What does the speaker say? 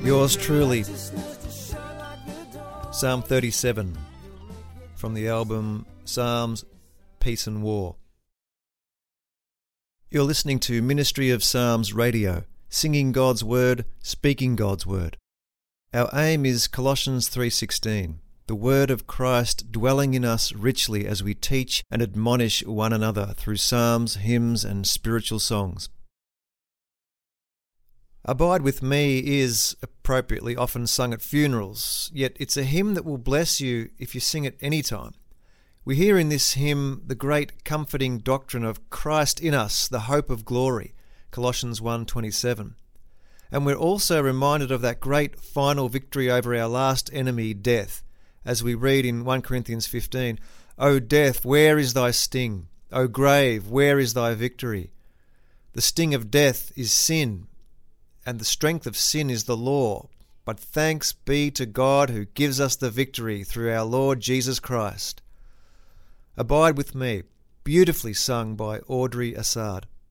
Yours truly, Psalm 37, from the album Psalms, Peace and War. You're listening to Ministry of Psalms Radio, singing God's Word, speaking God's Word. Our aim is Colossians 3:16, the Word of Christ dwelling in us richly as we teach and admonish one another through psalms, hymns and spiritual songs. Abide With Me is, appropriately, often sung at funerals, yet it's a hymn that will bless you if you sing it any time. We hear in this hymn the great comforting doctrine of Christ in us, the hope of glory, Colossians 1:27. And we're also reminded of that great final victory over our last enemy, death, as we read in 1 Corinthians 15, "O death, where is thy sting? O grave, where is thy victory? The sting of death is sin, and the strength of sin is the law. But thanks be to God who gives us the victory through our Lord Jesus Christ." Abide With Me, beautifully sung by Audrey Assad.